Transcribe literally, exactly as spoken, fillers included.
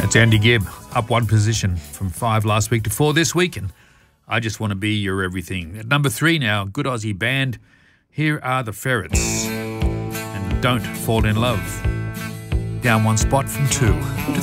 It's Andy Gibb, up one position from five last week to four this week, and I Just Want to Be Your Everything. At number three now, good Aussie band, Here Are the Ferrets, and Don't Fall in Love. Down one spot from two to